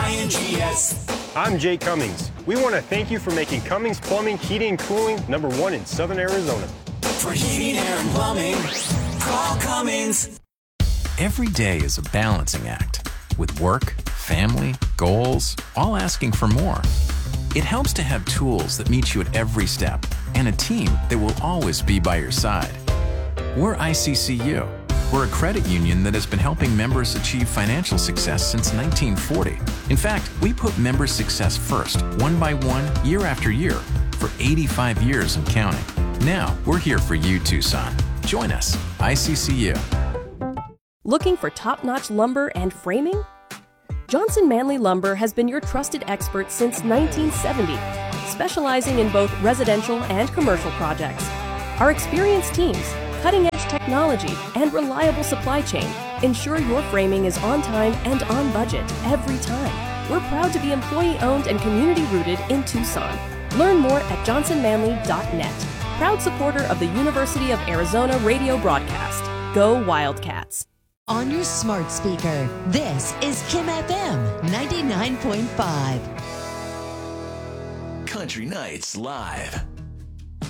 K-U-M-I-N-G-S. I'm Jay Cummings. We want to thank you for making Cummings Plumbing, Heating, and Cooling #1 in Southern Arizona. For heating, air, and plumbing, call Cummings. Every day is a balancing act, with work, family, goals, all asking for more. It helps to have tools that meet you at every step and a team that will always be by your side. We're ICCU. We're a credit union that has been helping members achieve financial success since 1940. In fact, we put member success first, one by one, year after year, for 85 years and counting. Now, we're here for you, Tucson. Join us, ICCU. Looking for top-notch lumber and framing? Johnson Manley Lumber has been your trusted expert since 1970, specializing in both residential and commercial projects. Our experienced teams, cutting-edge technology, and reliable supply chain ensure your framing is on time and on budget every time. We're proud to be employee-owned and community-rooted in Tucson. Learn more at johnsonmanley.net. Proud supporter of the University of Arizona radio broadcast. Go Wildcats! On your smart speaker, this is Kim FM 99.5. Country Nights Live.